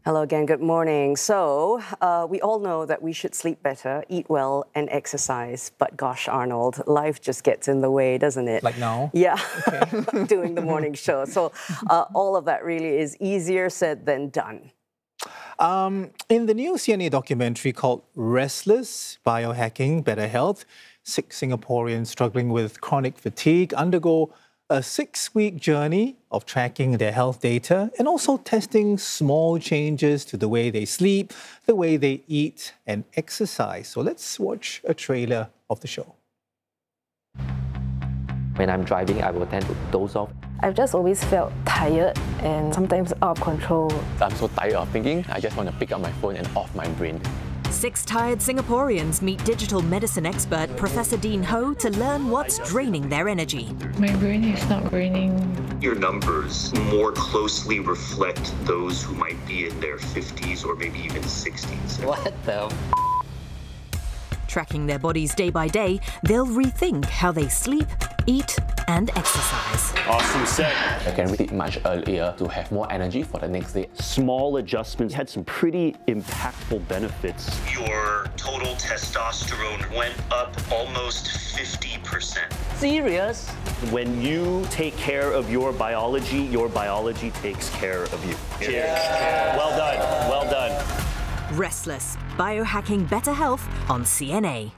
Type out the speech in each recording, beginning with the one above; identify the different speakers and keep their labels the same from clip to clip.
Speaker 1: Hello again, good morning. So, we all know that we should sleep better, eat well, and exercise. But gosh, Arnold, life just gets in the way, doesn't it?
Speaker 2: Like now?
Speaker 1: Yeah, okay. Doing the morning show. So, all of that really is easier said than done.
Speaker 2: In the new CNA documentary called Restless, Biohacking Better Health, 6 Singaporeans struggling with chronic fatigue undergo a 6-week journey of tracking their health data and also testing small changes to the way they sleep, the way they eat and exercise. So let's watch a trailer of the show.
Speaker 3: When I'm driving, I will tend to doze off.
Speaker 4: I've just always felt tired and sometimes out of control.
Speaker 5: I'm so tired of thinking, I just want to pick up my phone and off my brain.
Speaker 6: 6 tired Singaporeans meet digital medicine expert Professor Dean Ho to learn what's draining their energy.
Speaker 7: My brain is not draining.
Speaker 8: Your numbers more closely reflect those who might be in their 50s or maybe even 60s.
Speaker 3: What the?
Speaker 6: Tracking their bodies day by day, they'll rethink how they sleep, eat, and exercise.
Speaker 5: Awesome set. I can sleep much earlier to have more energy for the next day.
Speaker 9: Small adjustments had some pretty impactful benefits.
Speaker 8: Your total testosterone went up almost 50%.
Speaker 3: Serious?
Speaker 9: When you take care of your biology takes care of you. Cheers. Well done. Well done.
Speaker 6: Restless, Biohacking Better Health on CNA.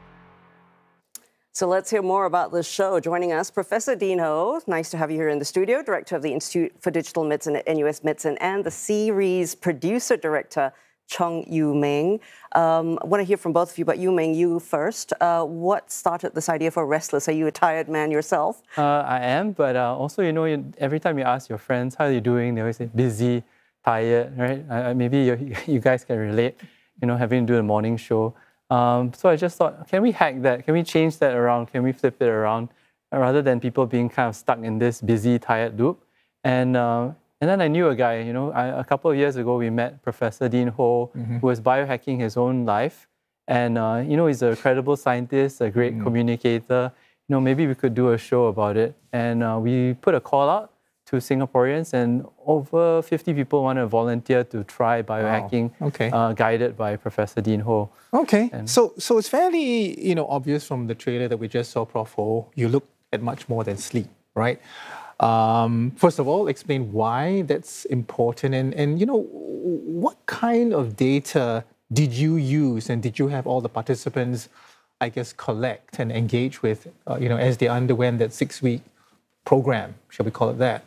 Speaker 1: So let's hear more about this show. Joining us, Professor Dean Ho. Nice to have you here in the studio. Director of the Institute for Digital Medicine at NUS Medicine and the series producer director, Chong Yu Meng. I want to hear from both of you, but Yu Meng, you first. What started this idea for Restless? Are you a tired man yourself?
Speaker 10: I am, but also, every time you ask your friends, how are you doing? They always say, busy, tired, right? Maybe you guys can relate, having to do the morning show. So I just thought, can we hack that? Can we change that around? Can we flip it around? Rather than people being kind of stuck in this busy, tired loop. And then I knew a guy, a couple of years ago, we met Professor Dean Ho, who was biohacking his own life. And, he's a credible scientist, a great communicator. Maybe we could do a show about it. And we put a call out to Singaporeans, and over 50 people want to volunteer to try biohacking, guided by Professor Dean Ho.
Speaker 2: Okay, so it's fairly obvious from the trailer that we just saw, Prof. Ho, you look at much more than sleep, right? First of all, explain why that's important, and what kind of data did you use, and did you have all the participants, I guess, collect and engage with, as they underwent that 6-week program, shall we call it that?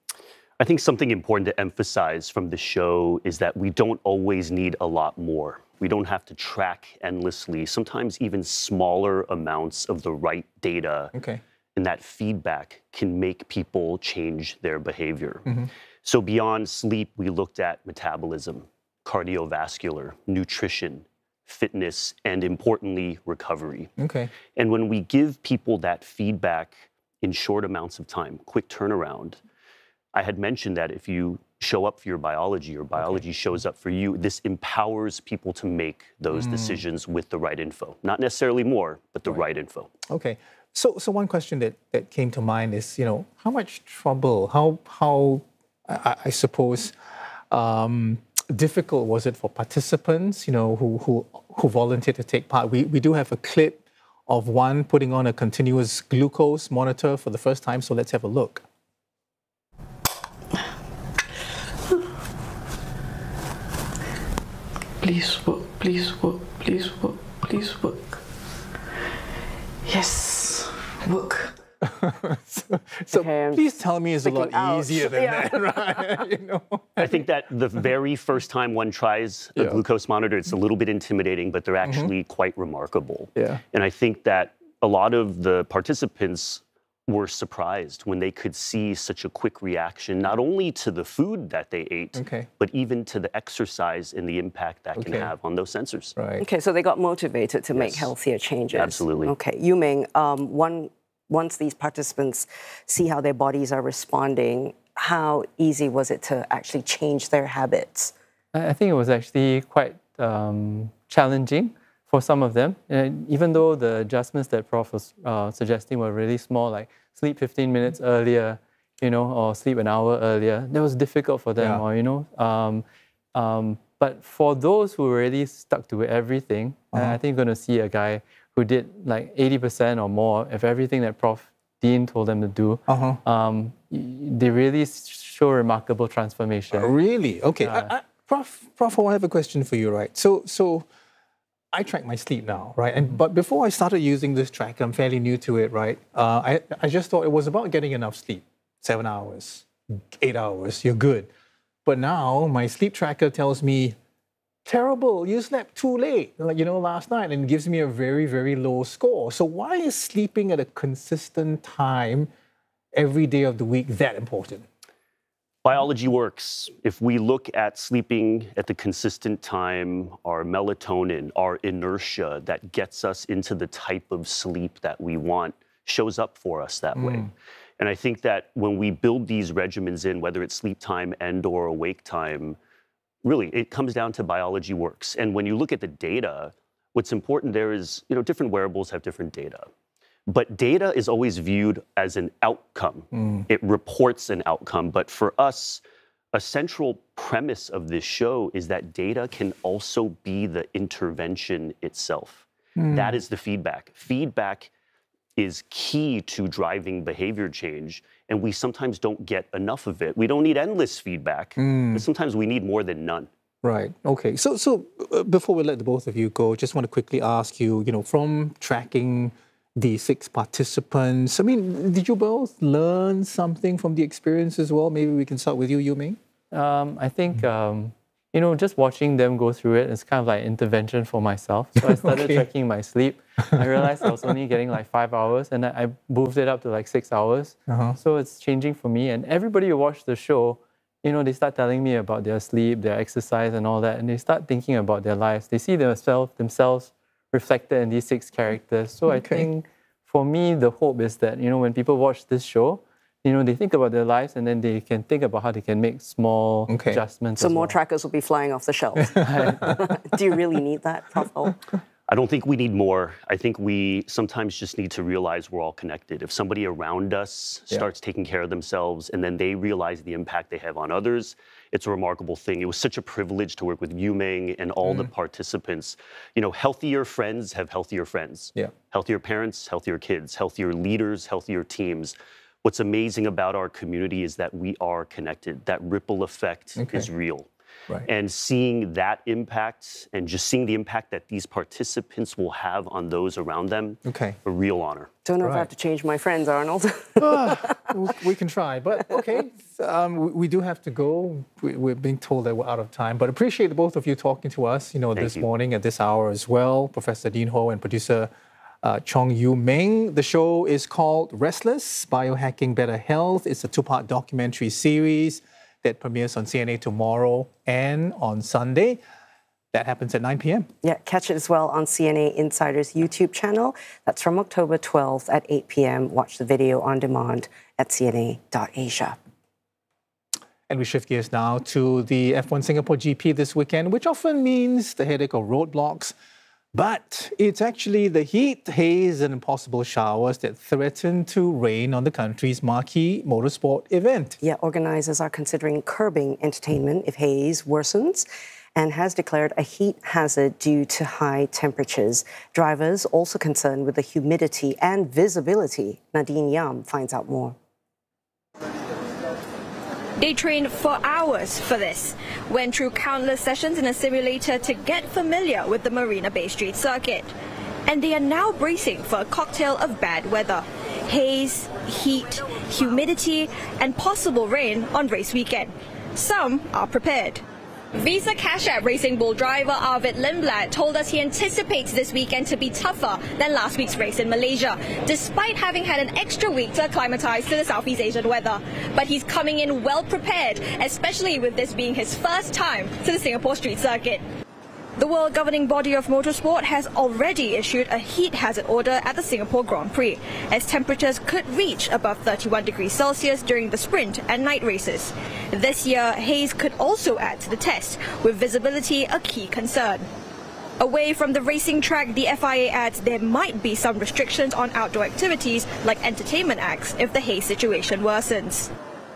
Speaker 9: I think something important to emphasize from the show is that we don't always need a lot more. We don't have to track endlessly. Sometimes even smaller amounts of the right data and that feedback can make people change their behavior. So beyond sleep, we looked at metabolism, cardiovascular, nutrition, fitness, and importantly, recovery. And when we give people that feedback in short amounts of time, quick turnaround, I had mentioned that if you show up for your biology shows up for you, this empowers people to make those decisions with the right info. Not necessarily more, but the right info.
Speaker 2: Okay. So one question that came to mind is, how much trouble, how I suppose, difficult was it for participants, who volunteered to take part? We do have a clip of one putting on a continuous glucose monitor for the first time, so let's have a look.
Speaker 7: Please work, please work, please work, please work. Yes, work.
Speaker 2: So please tell me it's a lot easier than that, right?
Speaker 9: I think that the very first time one tries a glucose monitor, it's a little bit intimidating, but they're actually quite remarkable. And I think that a lot of the participants were surprised when they could see such a quick reaction, not only to the food that they ate, but even to the exercise and the impact that can have on those sensors.
Speaker 1: Okay, so they got motivated to make healthier changes.
Speaker 9: Absolutely.
Speaker 1: Okay, Yu Meng, once these participants see how their bodies are responding, how easy was it to actually change their habits?
Speaker 10: I think it was actually quite challenging for some of them. And even though the adjustments that Prof was suggesting were really small, like sleep 15 minutes earlier, or sleep an hour earlier, that was difficult for them, or, But for those who really stuck to everything, I think you're going to see a guy who did like 80% or more of everything that Prof. Dean told them to do. They really show remarkable transformation.
Speaker 2: Really? Okay. Prof, I have a question for you, right? So I track my sleep now, right? But before I started using this tracker, I'm fairly new to it, right? I just thought it was about getting enough sleep. 7 hours, 8 hours, you're good. But now my sleep tracker tells me, terrible, you slept too late, like, last night, and gives me a very, very low score. So why is sleeping at a consistent time every day of the week that important?
Speaker 9: Biology works. If we look at sleeping at the consistent time, our melatonin, our inertia that gets us into the type of sleep that we want shows up for us that way. And I think that when we build these regimens in, whether it's sleep time and or awake time, really, it comes down to biology works. And when you look at the data, what's important there is, different wearables have different data. But data is always viewed as an outcome. It reports an outcome. But for us, a central premise of this show is that data can also be the intervention itself. That is the feedback. Feedback is key to driving behavior change, and we sometimes don't get enough of it. We don't need endless feedback, but sometimes we need more than none.
Speaker 2: Right. Okay. So before we let the both of you go, just want to quickly ask you, from tracking the 6 participants, I mean, did you both learn something from the experience as well? Maybe we can start with you, Yu Ming.
Speaker 10: I think, just watching them go through it is kind of like intervention for myself. So I started tracking my sleep. I realized I was only getting like 5 hours, and I moved it up to like 6 hours. So it's changing for me. And everybody who watched the show, they start telling me about their sleep, their exercise and all that, and they start thinking about their lives. They see themselves reflected in these 6 characters. So I think for me, the hope is that, when people watch this show, they think about their lives and then they can think about how they can make small adjustments.
Speaker 1: So more trackers will be flying off the shelves. Do you really need that, Prof. Ho?
Speaker 9: I don't think we need more. I think we sometimes just need to realize we're all connected. If somebody around us starts taking care of themselves and then they realize the impact they have on others, it's a remarkable thing. It was such a privilege to work with Yu Ming and all the participants. Healthier friends have healthier friends. Healthier parents, healthier kids, healthier leaders, healthier teams. What's amazing about our community is that we are connected. That ripple effect is real. And seeing that impact and just seeing the impact that these participants will have on those around them, a real honor.
Speaker 1: Don't know if I have to change my friends, Arnold.
Speaker 2: We can try, but we do have to go. We're being told that we're out of time, but appreciate the both of you talking to us, this morning at this hour as well. Professor Dean Ho and producer Chong Yu Ming. The show is called Restless, Biohacking Better Health. It's a 2-part documentary series that premieres on CNA tomorrow and on Sunday. That happens at 9 p.m.
Speaker 1: Yeah, catch it as well on CNA Insider's YouTube channel. That's from October 12th at 8 p.m. Watch the video on demand at cna.asia.
Speaker 2: And we shift gears now to the F1 Singapore GP this weekend, which often means the headache of roadblocks. But it's actually the heat, haze and possible showers that threaten to rain on the country's marquee motorsport event.
Speaker 1: Yeah, organizers are considering curbing entertainment if haze worsens and has declared a heat hazard due to high temperatures. Drivers also concerned with the humidity and visibility. Nadine Yam finds out more.
Speaker 11: They trained for hours for this, went through countless sessions in a simulator to get familiar with the Marina Bay Street circuit. And they are now bracing for a cocktail of bad weather. Haze, heat, humidity, and possible rain on race weekend. Some are prepared. Visa Cash App Racing Bull driver Arvid Lindblad told us he anticipates this weekend to be tougher than last week's race in Malaysia, despite having had an extra week to acclimatise to the Southeast Asian weather. But he's coming in well prepared, especially with this being his first time to the Singapore street circuit. The world governing body of motorsport has already issued a heat hazard order at the Singapore Grand Prix, as temperatures could reach above 31 degrees Celsius during the sprint and night races. This year, haze could also add to the test, with visibility a key concern. Away from the racing track, the FIA adds there might be some restrictions on outdoor activities like entertainment acts if the haze situation worsens.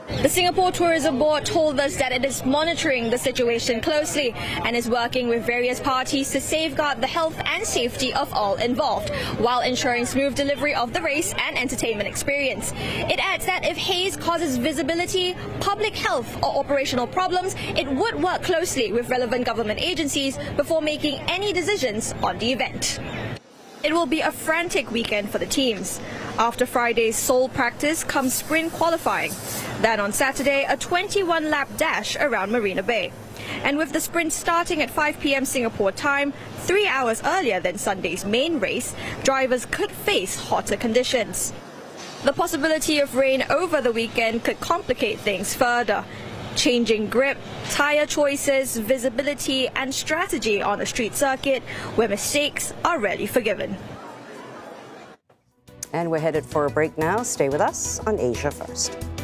Speaker 11: The Singapore Tourism Board told us that it is monitoring the situation closely and is working with various parties to safeguard the health and safety of all involved, while ensuring smooth delivery of the race and entertainment experience. It adds that if haze causes visibility, public health or operational problems, it would work closely with relevant government agencies before making any decisions on the event. It will be a frantic weekend for the teams. After Friday's sole practice comes sprint qualifying. Then on Saturday, a 21-lap dash around Marina Bay. And with the sprint starting at 5 p.m. Singapore time, 3 hours earlier than Sunday's main race, drivers could face hotter conditions. The possibility of rain over the weekend could complicate things further. Changing grip, tyre choices, visibility and strategy on a street circuit where mistakes are rarely forgiven.
Speaker 1: And we're headed for a break now. Stay with us on Asia First.